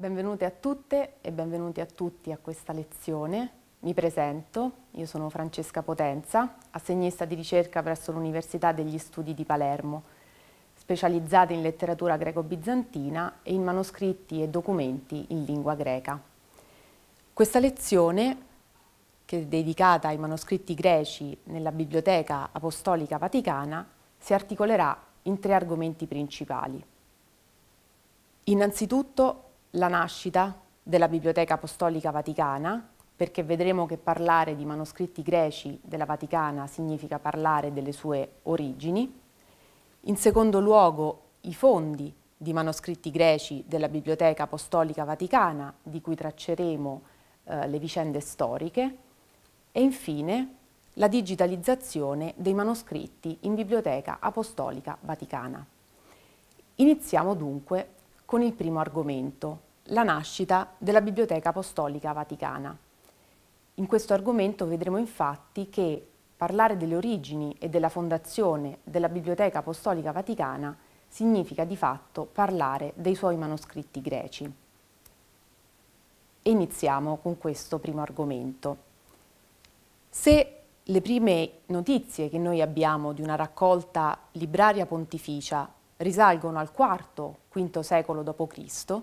Benvenute a tutte e benvenuti a tutti a questa lezione. Mi presento, io sono Francesca Potenza, assegnista di ricerca presso l'Università degli Studi di Palermo, specializzata in letteratura greco-bizantina e in manoscritti e documenti in lingua greca. Questa lezione, che è dedicata ai manoscritti greci nella Biblioteca Apostolica Vaticana, si articolerà in 3 argomenti principali. Innanzitutto la nascita della Biblioteca Apostolica Vaticana, perché vedremo che parlare di manoscritti greci della Vaticana significa parlare delle sue origini. In secondo luogo, i fondi di manoscritti greci della Biblioteca Apostolica Vaticana, di cui tracceremo le vicende storiche. E infine, la digitalizzazione dei manoscritti in Biblioteca Apostolica Vaticana. Iniziamo dunque con il primo argomento, la nascita della Biblioteca Apostolica Vaticana. In questo argomento vedremo infatti che parlare delle origini e della fondazione della Biblioteca Apostolica Vaticana significa di fatto parlare dei suoi manoscritti greci. E iniziamo con questo primo argomento. Se le prime notizie che noi abbiamo di una raccolta libraria pontificia risalgono al IV-V secolo d.C.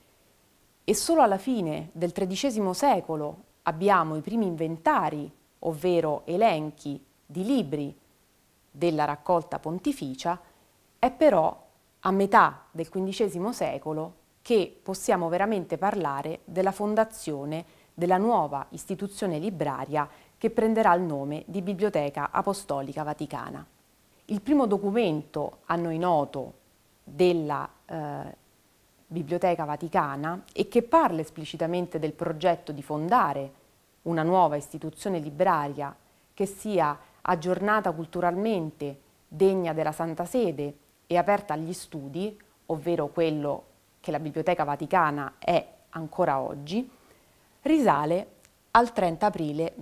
e solo alla fine del XIII secolo abbiamo i primi inventari, ovvero elenchi di libri della raccolta pontificia, è però a metà del XV secolo che possiamo veramente parlare della fondazione della nuova istituzione libraria che prenderà il nome di Biblioteca Apostolica Vaticana. Il primo documento a noi noto della Biblioteca Vaticana e che parla esplicitamente del progetto di fondare una nuova istituzione libraria che sia aggiornata culturalmente, degna della Santa Sede e aperta agli studi, ovvero quello che la Biblioteca Vaticana è ancora oggi, risale al 30 aprile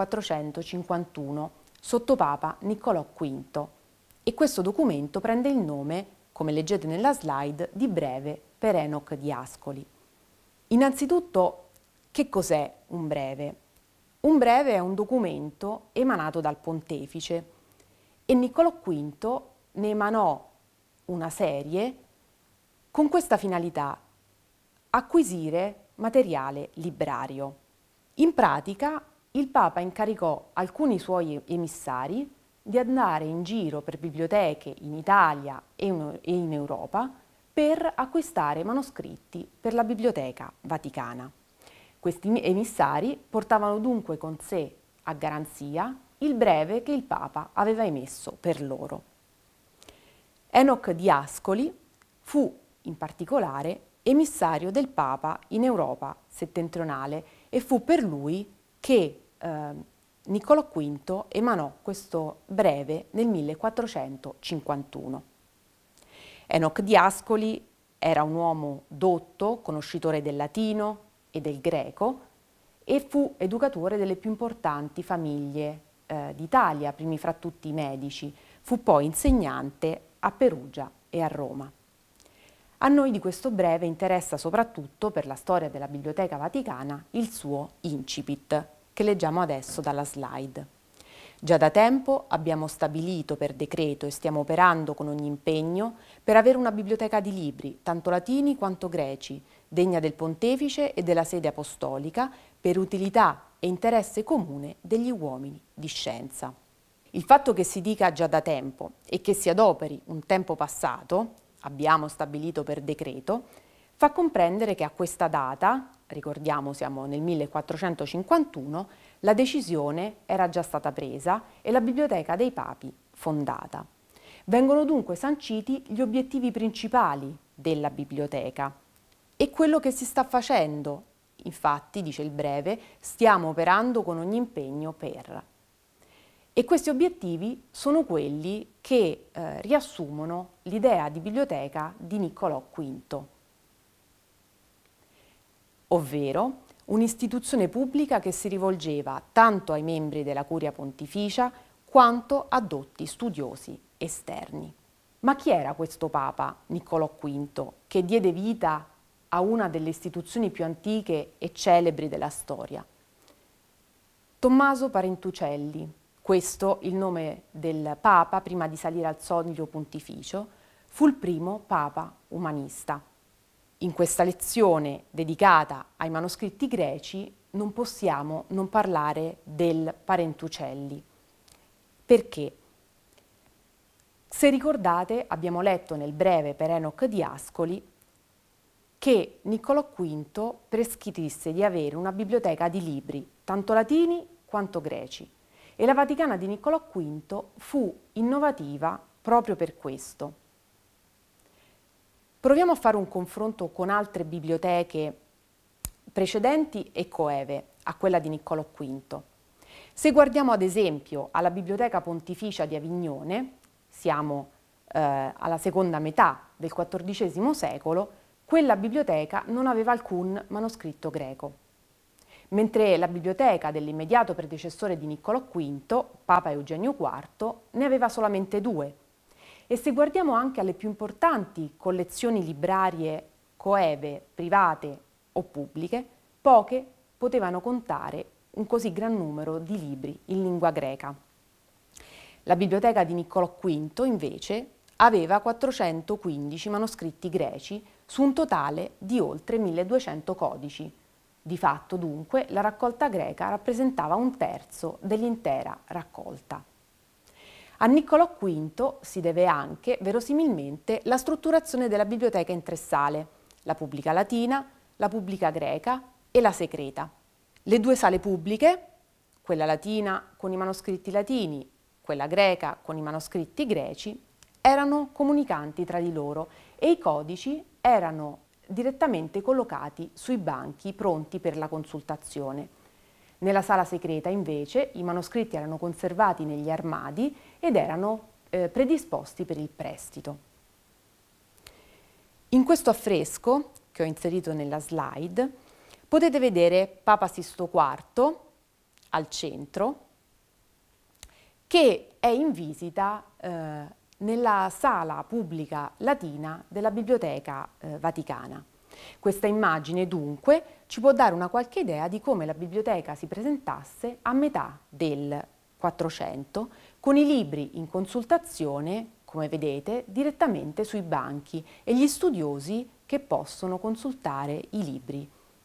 1451 sotto Papa Niccolò V e questo documento prende il nome, come leggete nella slide, di Breve per Enoch di Ascoli. Innanzitutto, che cos'è un breve? Un breve è un documento emanato dal pontefice e Niccolò V ne emanò una serie con questa finalità: acquisire materiale librario. In pratica, il Papa incaricò alcuni suoi emissari di andare in giro per biblioteche in Italia e in Europa per acquistare manoscritti per la Biblioteca Vaticana. Questi emissari portavano dunque con sé, a garanzia, il breve che il Papa aveva emesso per loro. Enoch di Ascoli fu, in particolare, emissario del Papa in Europa settentrionale e fu per lui che Niccolò V emanò questo breve nel 1451. Enoch di Ascoli era un uomo dotto, conoscitore del latino e del greco e fu educatore delle più importanti famiglie d'Italia, primi fra tutti i medici. Fu poi insegnante a Perugia e a Roma. A noi di questo breve interessa soprattutto, per la storia della Biblioteca Vaticana, il suo incipit, che leggiamo adesso dalla slide. Già da tempo abbiamo stabilito per decreto e stiamo operando con ogni impegno per avere una biblioteca di libri, tanto latini quanto greci, degna del Pontefice e della Sede Apostolica, per utilità e interesse comune degli uomini di scienza. Il fatto che si dica già da tempo e che si adoperi un tempo passato, abbiamo stabilito per decreto, fa comprendere che a questa data, ricordiamo siamo nel 1451, la decisione era già stata presa e la Biblioteca dei Papi fondata. Vengono dunque sanciti gli obiettivi principali della biblioteca e quello che si sta facendo. Infatti, dice il breve, stiamo operando con ogni impegno per. E questi obiettivi sono quelli che riassumono l'idea di biblioteca di Niccolò V, ovvero un'istituzione pubblica che si rivolgeva tanto ai membri della Curia Pontificia quanto a dotti studiosi esterni. Ma chi era questo Papa Niccolò V che diede vita a una delle istituzioni più antiche e celebri della storia. Tommaso Parentucelli, questo il nome del Papa prima di salire al soglio pontificio, fu il primo Papa umanista. In questa lezione dedicata ai manoscritti greci non possiamo non parlare del Parentucelli. Perché? Se ricordate, abbiamo letto nel breve per Enoch di Ascoli che Niccolò V prescrisse di avere una biblioteca di libri, tanto latini quanto greci, e la Vaticana di Niccolò V fu innovativa proprio per questo. Proviamo a fare un confronto con altre biblioteche precedenti e coeve a quella di Niccolò V. Se guardiamo ad esempio alla Biblioteca Pontificia di Avignone, siamo alla seconda metà del XIV secolo, quella biblioteca non aveva alcun manoscritto greco, mentre la biblioteca dell'immediato predecessore di Niccolò V, Papa Eugenio IV, ne aveva solamente 2. E se guardiamo anche alle più importanti collezioni librarie coeve, private o pubbliche, poche potevano contare un così gran numero di libri in lingua greca. La biblioteca di Niccolò V, invece, aveva 415 manoscritti greci su un totale di oltre 1200 codici. Di fatto, dunque, la raccolta greca rappresentava 1/3 dell'intera raccolta. A Niccolò V si deve anche, verosimilmente, la strutturazione della biblioteca in 3 sale, la pubblica latina, la pubblica greca e la secreta. Le 2 sale pubbliche, quella latina con i manoscritti latini, quella greca con i manoscritti greci, erano comunicanti tra di loro e i codici erano direttamente collocati sui banchi pronti per la consultazione. Nella sala segreta, invece, i manoscritti erano conservati negli armadi ed erano predisposti per il prestito. In questo affresco, che ho inserito nella slide, potete vedere Papa Sisto IV al centro, che è in visita nella sala pubblica latina della Biblioteca Vaticana. Questa immagine dunque ci può dare una qualche idea di come la biblioteca si presentasse a metà del 400 con i libri in consultazione, come vedete, direttamente sui banchi e gli studiosi che possono consultare i libri.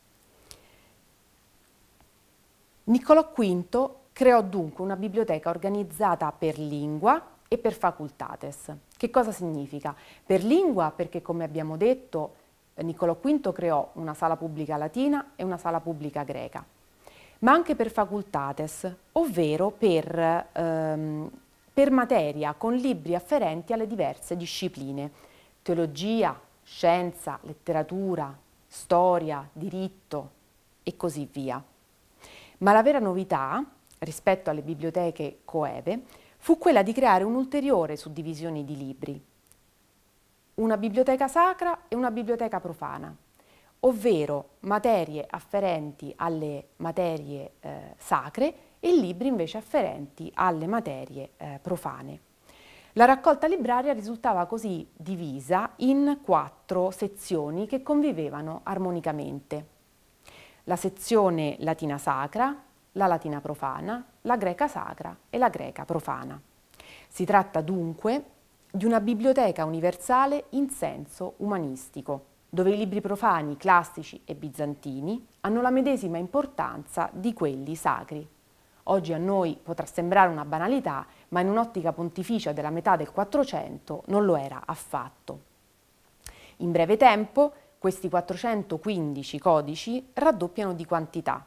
Niccolò V creò dunque una biblioteca organizzata per lingua e per facultates. Che cosa significa? Per lingua perché, come abbiamo detto, Niccolò V creò una sala pubblica latina e una sala pubblica greca, ma anche per facultates, ovvero per materia, con libri afferenti alle diverse discipline: teologia, scienza, letteratura, storia, diritto e così via. Ma la vera novità, rispetto alle biblioteche coeve, fu quella di creare un'ulteriore suddivisione di libri, una biblioteca sacra e una biblioteca profana, ovvero materie afferenti alle materie sacre e libri invece afferenti alle materie profane. La raccolta libraria risultava così divisa in 4 sezioni che convivevano armonicamente: la sezione latina sacra, la latina profana, la greca sacra e la greca profana. Si tratta dunque di una biblioteca universale in senso umanistico, dove i libri profani, classici e bizantini hanno la medesima importanza di quelli sacri. Oggi a noi potrà sembrare una banalità, ma in un'ottica pontificia della metà del 400 non lo era affatto. In breve tempo, questi 415 codici raddoppiano di quantità.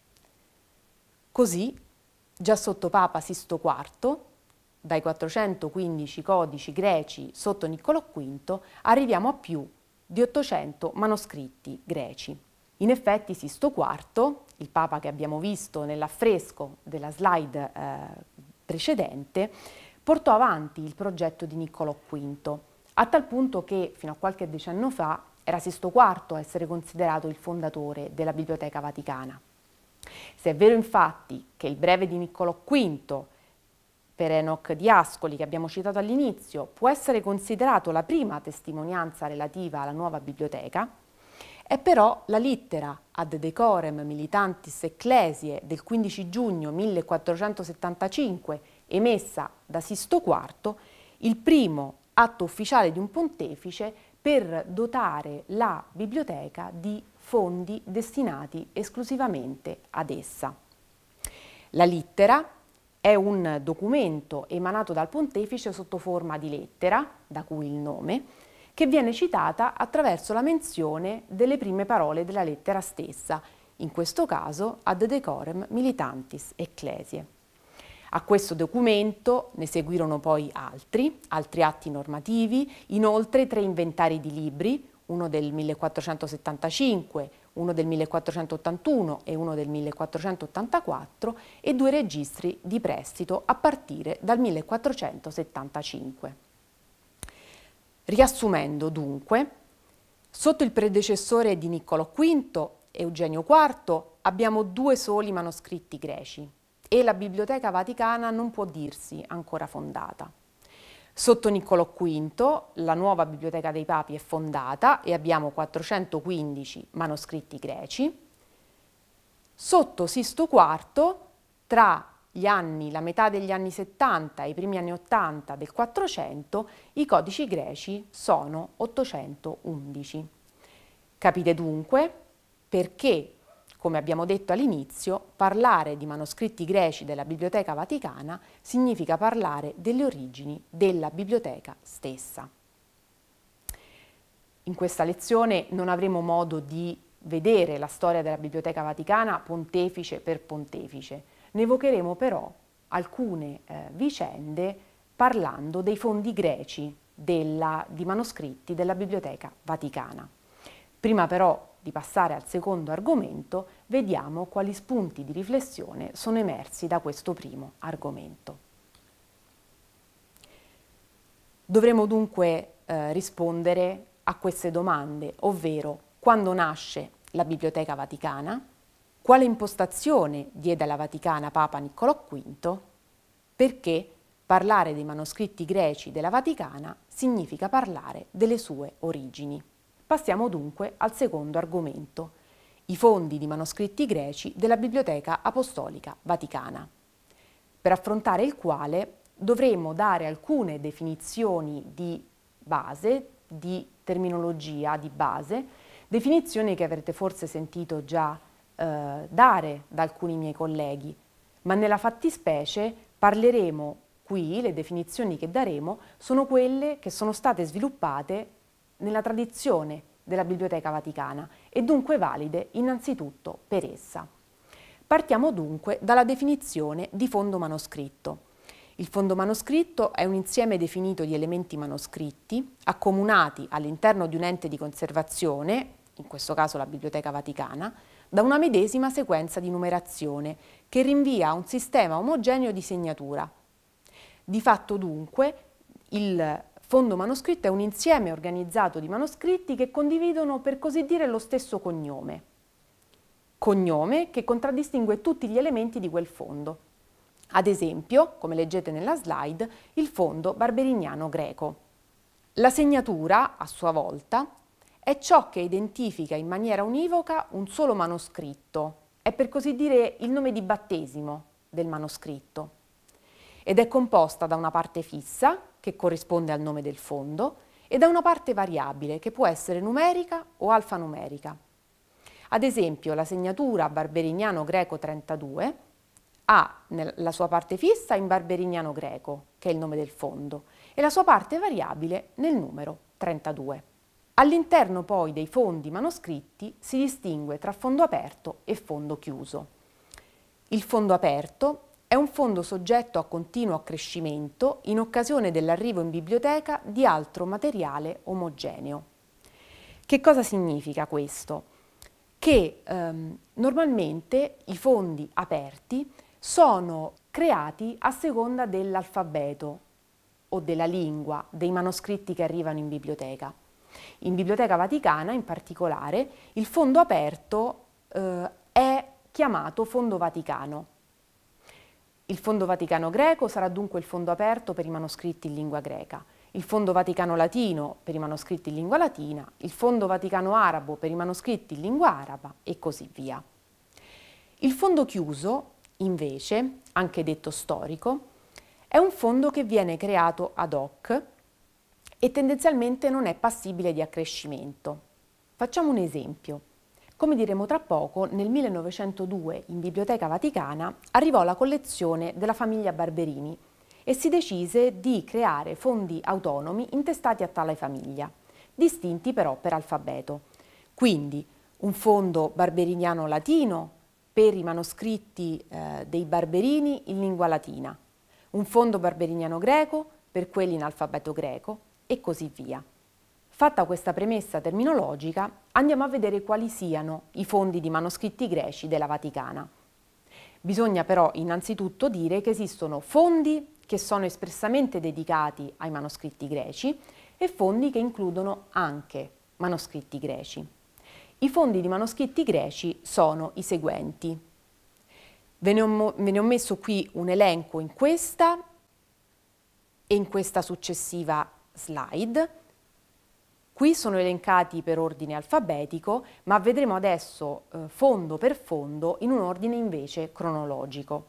Così, già sotto Papa Sisto IV, dai 415 codici greci sotto Niccolò V, arriviamo a più di 800 manoscritti greci. In effetti Sisto IV, il Papa che abbiamo visto nell'affresco della slide precedente, portò avanti il progetto di Niccolò V, a tal punto che fino a qualche decennio fa era Sisto IV a essere considerato il fondatore della Biblioteca Vaticana. Se è vero infatti che il breve di Niccolò V per Enoch di Ascoli, che abbiamo citato all'inizio, può essere considerato la prima testimonianza relativa alla nuova biblioteca, È però la littera Ad Decorem Militantis Ecclesiae del 15 giugno 1475, emessa da Sisto IV, il primo atto ufficiale di un pontefice per dotare la biblioteca di fondi destinati esclusivamente ad essa. La littera è un documento emanato dal pontefice sotto forma di lettera, da cui il nome, che viene citata attraverso la menzione delle prime parole della lettera stessa, in questo caso Ad Decorem Militantis Ecclesiae. A questo documento ne seguirono poi altri atti normativi, inoltre 3 inventari di libri, uno del 1475, uno del 1481 e uno del 1484, e 2 registri di prestito a partire dal 1475. Riassumendo dunque, sotto il predecessore di Niccolò V, Eugenio IV, abbiamo 2 soli manoscritti greci e la Biblioteca Vaticana non può dirsi ancora fondata. Sotto Niccolò V la nuova Biblioteca dei Papi è fondata e abbiamo 415 manoscritti greci. Sotto Sisto IV, tra la metà degli anni 70 e i primi anni 80 del 400, i codici greci sono 811. Capite dunque perché, come abbiamo detto all'inizio, parlare di manoscritti greci della Biblioteca Vaticana significa parlare delle origini della biblioteca stessa. In questa lezione non avremo modo di vedere la storia della Biblioteca Vaticana pontefice per pontefice, ne evocheremo però alcune vicende parlando dei fondi greci di manoscritti della Biblioteca Vaticana. Prima però di passare al secondo argomento, vediamo quali spunti di riflessione sono emersi da questo primo argomento. Dovremo dunque rispondere a queste domande, ovvero quando nasce la Biblioteca Vaticana, quale impostazione diede alla Vaticana Papa Niccolò V, perché parlare dei manoscritti greci della Vaticana significa parlare delle sue origini. Passiamo dunque al secondo argomento, i fondi di manoscritti greci della Biblioteca Apostolica Vaticana, per affrontare il quale dovremo dare alcune definizioni di base, di terminologia di base, definizioni che avrete forse sentito già dare da alcuni miei colleghi, ma nella fattispecie parleremo qui, le definizioni che daremo sono quelle che sono state sviluppate nella tradizione della Biblioteca Vaticana e dunque valide innanzitutto per essa. Partiamo dunque dalla definizione di fondo manoscritto. Il fondo manoscritto è un insieme definito di elementi manoscritti accomunati all'interno di un ente di conservazione, in questo caso la Biblioteca Vaticana, da una medesima sequenza di numerazione che rinvia a un sistema omogeneo di segnatura. Di fatto dunque il fondo manoscritto è un insieme organizzato di manoscritti che condividono per così dire lo stesso cognome che contraddistingue tutti gli elementi di quel fondo. Ad esempio, come leggete nella slide, il fondo barberignano greco. La segnatura, a sua volta, è ciò che identifica in maniera univoca un solo manoscritto, è per così dire il nome di battesimo del manoscritto, ed è composta da una parte fissa, che corrisponde al nome del fondo, e da una parte variabile, che può essere numerica o alfanumerica. Ad esempio, la segnatura barberignano greco 32 ha la sua parte fissa in barberignano greco, che è il nome del fondo, e la sua parte variabile nel numero 32. All'interno poi dei fondi manoscritti si distingue tra fondo aperto e fondo chiuso. Il fondo aperto è un fondo soggetto a continuo accrescimento in occasione dell'arrivo in biblioteca di altro materiale omogeneo. Che cosa significa questo? Che normalmente i fondi aperti sono creati a seconda dell'alfabeto o della lingua dei manoscritti che arrivano in biblioteca. In Biblioteca Vaticana, in particolare, il fondo aperto è chiamato fondo vaticano. Il fondo vaticano greco sarà dunque il fondo aperto per i manoscritti in lingua greca. il Fondo Vaticano Latino per i manoscritti in lingua latina, il Fondo Vaticano Arabo per i manoscritti in lingua araba e così via. Il fondo chiuso, invece, anche detto storico, è un fondo che viene creato ad hoc e tendenzialmente non è passibile di accrescimento. Facciamo un esempio. Come diremo tra poco, nel 1902 in Biblioteca Vaticana arrivò la collezione della famiglia Barberini e si decise di creare fondi autonomi intestati a tale famiglia, distinti però per alfabeto. Quindi un fondo barberiniano latino per i manoscritti dei Barberini in lingua latina, un fondo barberiniano greco per quelli in alfabeto greco e così via. Fatta questa premessa terminologica, andiamo a vedere quali siano i fondi di manoscritti greci della Vaticana. Bisogna però innanzitutto dire che esistono fondi che sono espressamente dedicati ai manoscritti greci e fondi che includono anche manoscritti greci. I fondi di manoscritti greci sono i seguenti. Ve ne ho messo qui un elenco in questa e in questa successiva slide. Qui sono elencati per ordine alfabetico, ma vedremo adesso fondo per fondo in un ordine invece cronologico.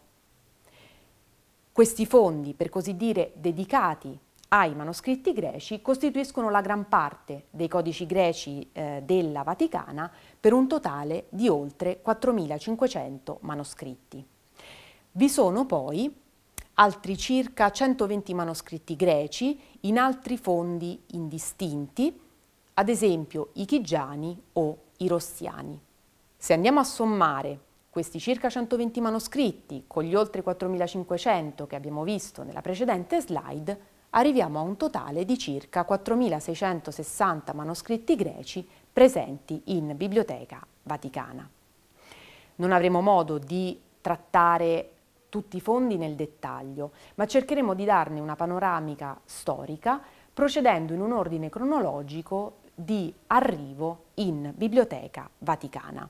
Questi fondi, per così dire, dedicati ai manoscritti greci, costituiscono la gran parte dei codici greci della Vaticana per un totale di oltre 4.500 manoscritti. Vi sono poi altri circa 120 manoscritti greci in altri fondi indistinti, ad esempio i chigiani o i rossiani. Se andiamo a sommare questi circa 120 manoscritti con gli oltre 4.500 che abbiamo visto nella precedente slide, arriviamo a un totale di circa 4.660 manoscritti greci presenti in Biblioteca Vaticana. Non avremo modo di trattare tutti i fondi nel dettaglio, ma cercheremo di darne una panoramica storica procedendo in un ordine cronologico di arrivo in Biblioteca Vaticana.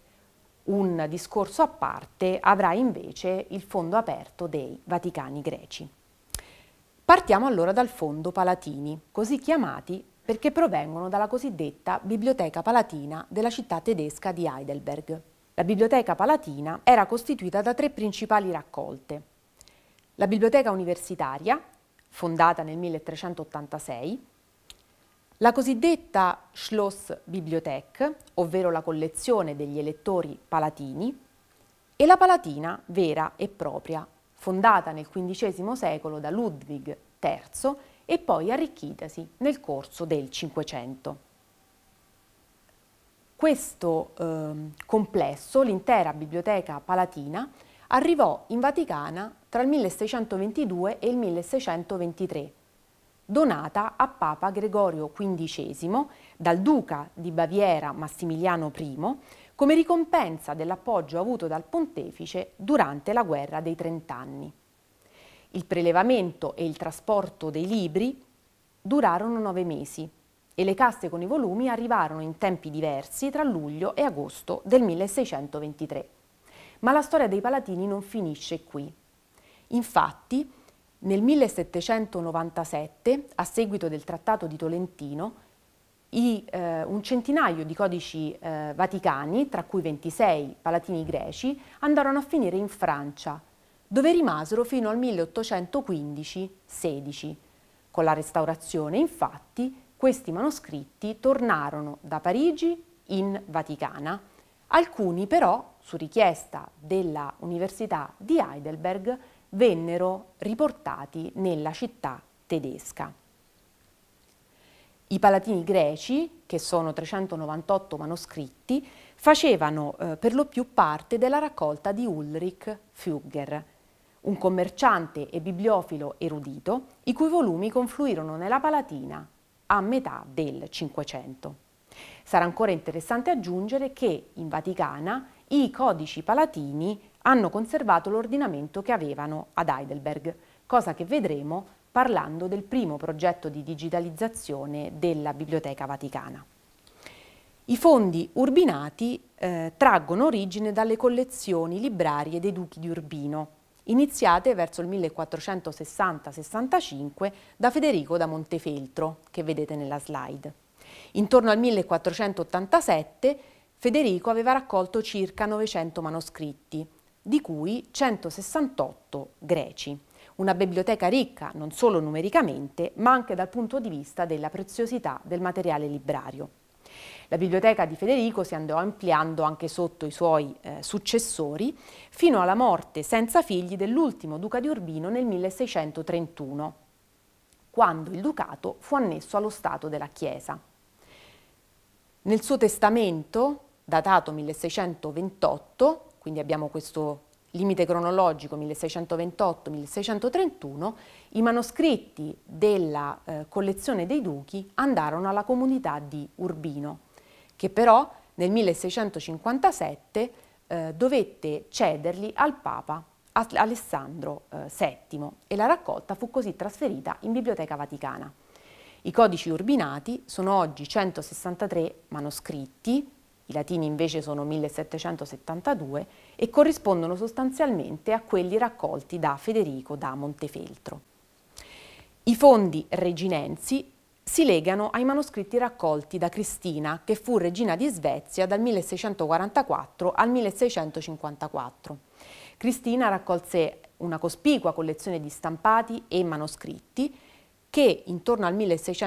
Un discorso a parte avrà invece il fondo aperto dei Vaticani greci. Partiamo allora dal fondo Palatini, così chiamati perché provengono dalla cosiddetta Biblioteca Palatina della città tedesca di Heidelberg. La Biblioteca Palatina era costituita da 3 principali raccolte. La Biblioteca Universitaria, fondata nel 1386, la cosiddetta Schlossbibliothek, ovvero la collezione degli elettori palatini, e la Palatina vera e propria, fondata nel XV secolo da Ludwig III e poi arricchitasi nel corso del Cinquecento. Questo complesso, l'intera Biblioteca Palatina, arrivò in Vaticana tra il 1622 e il 1623, donata a Papa Gregorio XV dal Duca di Baviera Massimiliano I come ricompensa dell'appoggio avuto dal Pontefice durante la Guerra dei Trent'anni. Il prelevamento e il trasporto dei libri durarono 9 mesi e le casse con i volumi arrivarono in tempi diversi tra luglio e agosto del 1623. Ma la storia dei Palatini non finisce qui. Infatti, nel 1797, a seguito del Trattato di Tolentino, un centinaio di codici vaticani, tra cui 26 palatini greci, andarono a finire in Francia, dove rimasero fino al 1815-16. Con la Restaurazione, infatti, questi manoscritti tornarono da Parigi in Vaticana, alcuni però, su richiesta della Università di Heidelberg, vennero riportati nella città tedesca. I palatini greci, che sono 398 manoscritti, facevano per lo più parte della raccolta di Ulrich Fugger, un commerciante e bibliofilo erudito, i cui volumi confluirono nella Palatina a metà del Cinquecento. Sarà ancora interessante aggiungere che in Vaticana i codici palatini hanno conservato l'ordinamento che avevano ad Heidelberg, cosa che vedremo parlando del primo progetto di digitalizzazione della Biblioteca Vaticana. I fondi urbinati traggono origine dalle collezioni librarie dei duchi di Urbino, iniziate verso il 1460-65 da Federico da Montefeltro, che vedete nella slide. Intorno al 1487 Federico aveva raccolto circa 900 manoscritti, di cui 168 greci. Una biblioteca ricca non solo numericamente, ma anche dal punto di vista della preziosità del materiale librario. La biblioteca di Federico si andò ampliando anche sotto i suoi successori, fino alla morte senza figli dell'ultimo duca di Urbino nel 1631, quando il ducato fu annesso allo Stato della Chiesa. Nel suo testamento, datato 1628, quindi abbiamo questo limite cronologico 1628-1631, i manoscritti della collezione dei duchi andarono alla comunità di Urbino, che però nel 1657 dovette cederli al Papa Alessandro VII e la raccolta fu così trasferita in Biblioteca Vaticana. I codici urbinati sono oggi 163 manoscritti, i latini invece sono 1772 e corrispondono sostanzialmente a quelli raccolti da Federico da Montefeltro. I fondi reginensi si legano ai manoscritti raccolti da Cristina, che fu regina di Svezia dal 1644 al 1654. Cristina raccolse una cospicua collezione di stampati e manoscritti che intorno al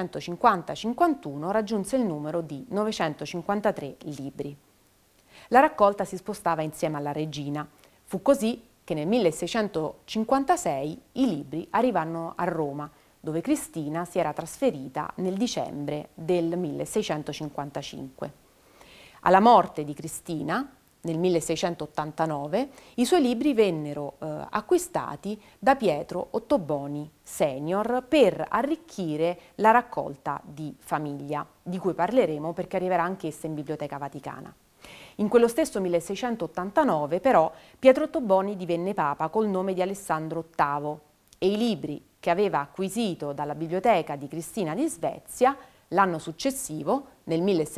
1650-51 raggiunse il numero di 953 libri. La raccolta si spostava insieme alla regina. Fu così che nel 1656 i libri arrivarono a Roma, dove Cristina si era trasferita nel dicembre del 1655. Alla morte di Cristina, nel 1689, i suoi libri vennero acquistati da Pietro Ottoboni senior per arricchire la raccolta di famiglia, di cui parleremo perché arriverà anch'essa in Biblioteca Vaticana. In quello stesso 1689, però, Pietro Ottoboni divenne papa col nome di Alessandro VIII e i libri che aveva acquisito dalla biblioteca di Cristina di Svezia l'anno successivo, nel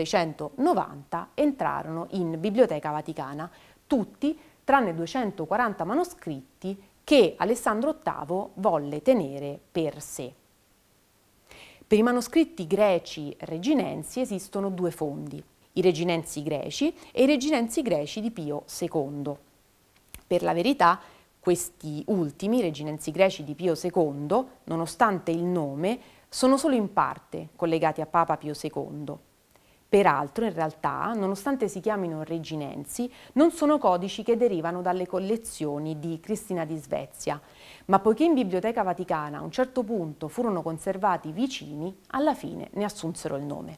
1690, entrarono in Biblioteca Vaticana, tutti tranne 240 manoscritti che Alessandro VIII volle tenere per sé. Per i manoscritti greci reginensi esistono due fondi, i reginensi greci e i reginensi greci di Pio II. Per la verità, questi ultimi, reginensi greci di Pio II, nonostante il nome, sono solo in parte collegati a Papa Pio II. Peraltro, in realtà, nonostante si chiamino reginensi, non sono codici che derivano dalle collezioni di Cristina di Svezia, ma poiché in Biblioteca Vaticana a un certo punto furono conservati vicini, alla fine ne assunsero il nome.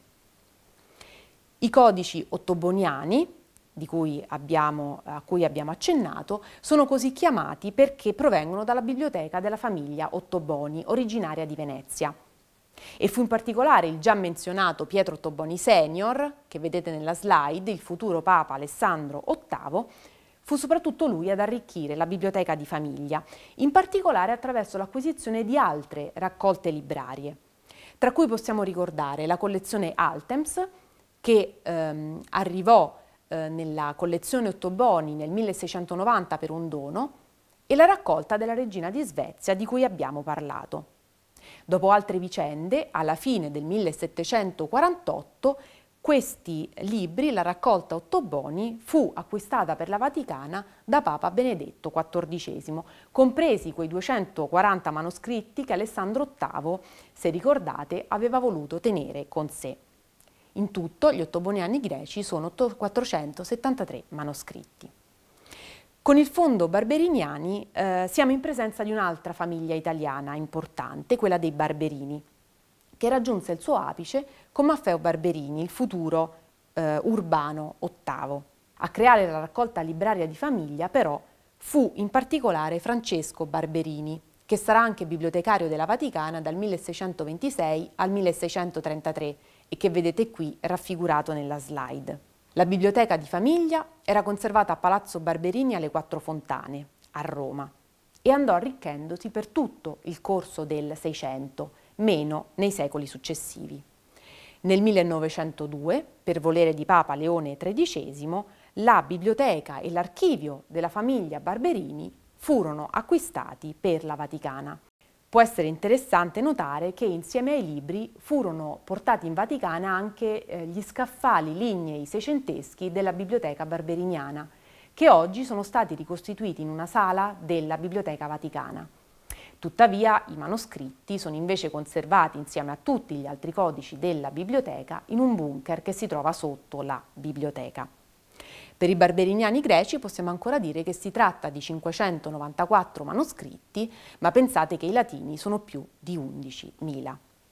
I codici ottoboniani, a cui abbiamo accennato, sono così chiamati perché provengono dalla biblioteca della famiglia Ottoboni, originaria di Venezia. E fu in particolare il già menzionato Pietro Ottoboni senior, che vedete nella slide, il futuro Papa Alessandro VIII, fu soprattutto lui ad arricchire la biblioteca di famiglia, in particolare attraverso l'acquisizione di altre raccolte librarie, tra cui possiamo ricordare la collezione Altemps, che arrivò nella collezione Ottoboni nel 1690 per un dono, e la raccolta della regina di Svezia di cui abbiamo parlato. Dopo altre vicende, alla fine del 1748, questi libri, la raccolta Ottoboni, fu acquistata per la Vaticana da Papa Benedetto XIV, compresi quei 240 manoscritti che Alessandro VIII, se ricordate, aveva voluto tenere con sé. In tutto gli ottoboniani greci sono 473 manoscritti. Con il fondo Barberiniani siamo in presenza di un'altra famiglia italiana importante, quella dei Barberini, che raggiunse il suo apice con Maffeo Barberini, il futuro Urbano VIII. A creare la raccolta libraria di famiglia, però, fu in particolare Francesco Barberini, che sarà anche bibliotecario della Vaticana dal 1626 al 1633 e che vedete qui raffigurato nella slide. La biblioteca di famiglia era conservata a Palazzo Barberini alle Quattro Fontane, a Roma, e andò arricchendosi per tutto il corso del Seicento, meno nei secoli successivi. Nel 1902, per volere di Papa Leone XIII, la biblioteca e l'archivio della famiglia Barberini furono acquistati per la Vaticana. Può essere interessante notare che insieme ai libri furono portati in Vaticana anche gli scaffali lignei seicenteschi della Biblioteca Barberiniana, che oggi sono stati ricostituiti in una sala della Biblioteca Vaticana. Tuttavia i manoscritti sono invece conservati insieme a tutti gli altri codici della biblioteca in un bunker che si trova sotto la biblioteca. Per i barberiniani greci possiamo ancora dire che si tratta di 594 manoscritti, ma pensate che i latini sono più di 11.000.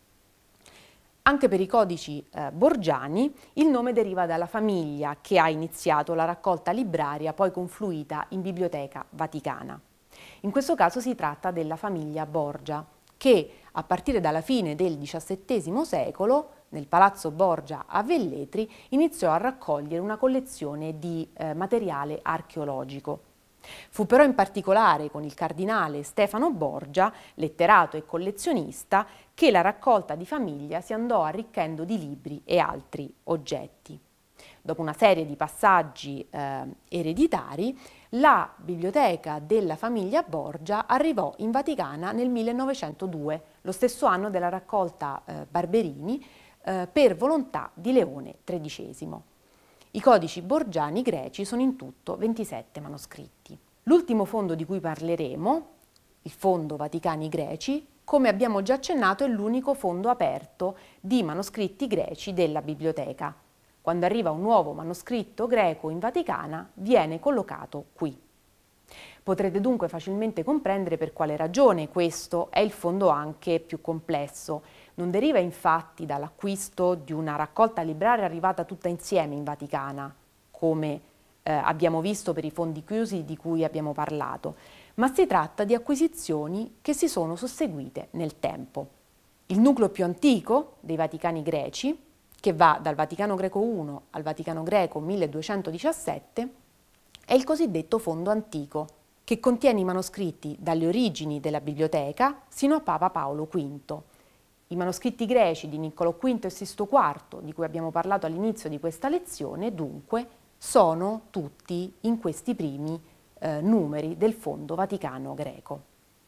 Anche per i codici borgiani il nome deriva dalla famiglia che ha iniziato la raccolta libraria poi confluita in Biblioteca Vaticana. In questo caso si tratta della famiglia Borgia, che a partire dalla fine del XVII secolo, nel Palazzo Borgia a Velletri, iniziò a raccogliere una collezione di materiale archeologico. Fu però in particolare con il cardinale Stefano Borgia, letterato e collezionista, che la raccolta di famiglia si andò arricchendo di libri e altri oggetti. Dopo una serie di passaggi ereditari, la biblioteca della famiglia Borgia arrivò in Vaticana nel 1902, lo stesso anno della raccolta Barberini, per volontà di Leone XIII. I codici borgiani greci sono in tutto 27 manoscritti. L'ultimo fondo di cui parleremo, il fondo Vaticani Greci, come abbiamo già accennato è l'unico fondo aperto di manoscritti greci della biblioteca. Quando arriva un nuovo manoscritto greco in Vaticana, viene collocato qui. Potrete dunque facilmente comprendere per quale ragione questo è il fondo anche più complesso. Non deriva infatti dall'acquisto di una raccolta libraria arrivata tutta insieme in Vaticana, come abbiamo visto per i fondi chiusi di cui abbiamo parlato, ma si tratta di acquisizioni che si sono susseguite nel tempo. Il nucleo più antico dei Vaticani greci, che va dal Vaticano Greco I al Vaticano Greco 1217, è il cosiddetto fondo antico, che contiene i manoscritti dalle origini della biblioteca sino a Papa Paolo V. I manoscritti greci di Niccolò V e Sisto IV, di cui abbiamo parlato all'inizio di questa lezione, dunque, sono tutti in questi primi numeri del fondo Vaticano greco.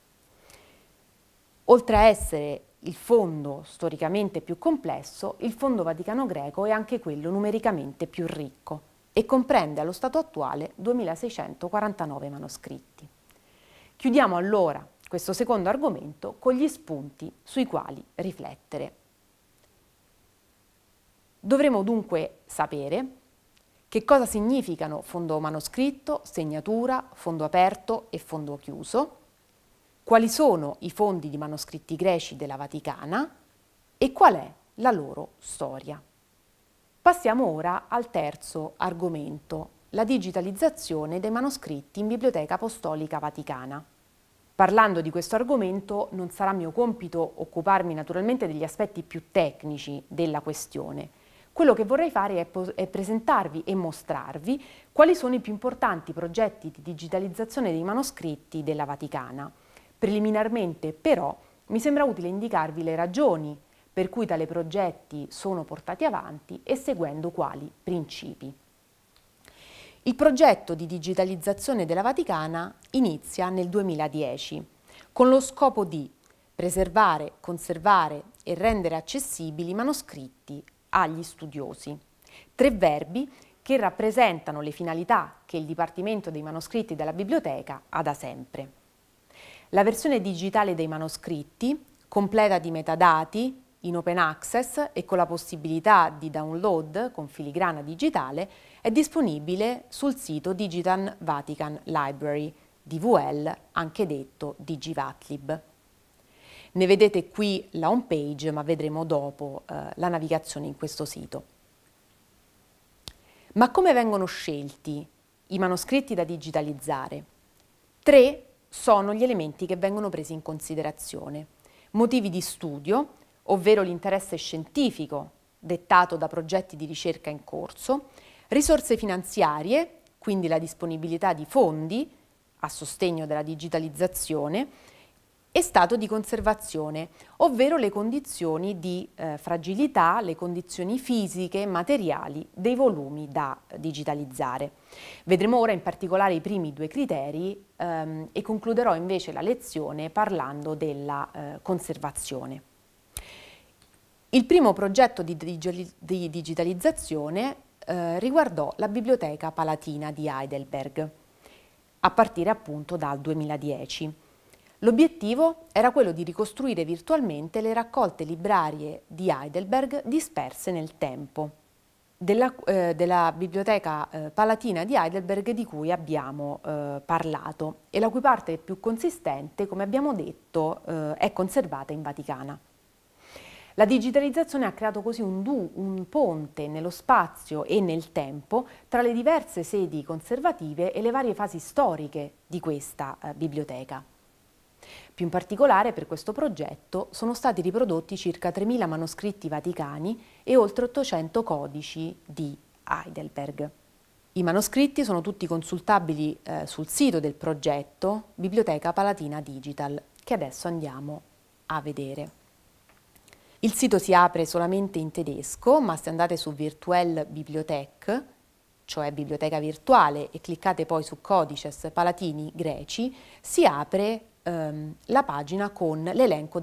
Oltre a essere il fondo storicamente più complesso, il fondo Vaticano greco è anche quello numericamente più ricco e comprende allo stato attuale 2649 manoscritti. Chiudiamo allora questo secondo argomento con gli spunti sui quali riflettere. Dovremo dunque sapere che cosa significano fondo manoscritto, segnatura, fondo aperto e fondo chiuso, quali sono i fondi di manoscritti greci della Vaticana e qual è la loro storia. Passiamo ora al terzo argomento, la digitalizzazione dei manoscritti in Biblioteca Apostolica Vaticana. Parlando di questo argomento non sarà mio compito occuparmi naturalmente degli aspetti più tecnici della questione. Quello che vorrei fare è presentarvi e mostrarvi quali sono i più importanti progetti di digitalizzazione dei manoscritti della Vaticana. Preliminarmente, però, mi sembra utile indicarvi le ragioni per cui tali progetti sono portati avanti e seguendo quali principi. Il progetto di digitalizzazione della Vaticana inizia nel 2010 con lo scopo di preservare, conservare e rendere accessibili i manoscritti agli studiosi. 3 verbi che rappresentano le finalità che il Dipartimento dei Manoscritti della Biblioteca ha da sempre. La versione digitale dei manoscritti, completa di metadati, in open access e con la possibilità di download con filigrana digitale, è disponibile sul sito Digital Vatican Library, DVL, anche detto DigiVatlib. Ne vedete qui la home page, ma vedremo dopo la navigazione in questo sito. Ma come vengono scelti i manoscritti da digitalizzare? 3 sono gli elementi che vengono presi in considerazione. Motivi di studio, ovvero l'interesse scientifico dettato da progetti di ricerca in corso, risorse finanziarie, quindi la disponibilità di fondi a sostegno della digitalizzazione, e stato di conservazione, ovvero le condizioni di fragilità, le condizioni fisiche e materiali dei volumi da digitalizzare. Vedremo ora in particolare i primi due criteri e concluderò invece la lezione parlando della conservazione. Il primo progetto di digitalizzazione riguardò la Biblioteca Palatina di Heidelberg, a partire appunto dal 2010. L'obiettivo era quello di ricostruire virtualmente le raccolte librarie di Heidelberg disperse nel tempo, della Biblioteca Palatina di Heidelberg di cui abbiamo parlato e la cui parte più consistente, come abbiamo detto, è conservata in Vaticana. La digitalizzazione ha creato così un ponte nello spazio e nel tempo tra le diverse sedi conservative e le varie fasi storiche di questa biblioteca. Più in particolare per questo progetto sono stati riprodotti circa 3.000 manoscritti vaticani e oltre 800 codici di Heidelberg. I manoscritti sono tutti consultabili sul sito del progetto Biblioteca Palatina Digital, che adesso andiamo a vedere. Il sito si apre solamente in tedesco, ma se andate su Virtuelle Bibliothek, cioè biblioteca virtuale, e cliccate poi su Codices Palatini Greci, si apre la pagina con l'elenco